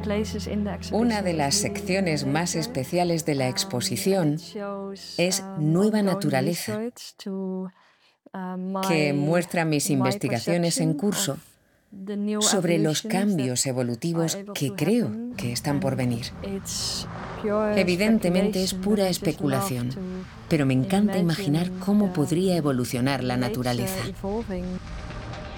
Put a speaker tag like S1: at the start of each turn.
S1: Una de las secciones más especiales de la exposición es Nueva Naturaleza, que muestra mis investigaciones en curso sobre los cambios evolutivos que creo que están por venir. Evidentemente es pura especulación, pero me encanta imaginar cómo podría evolucionar la naturaleza.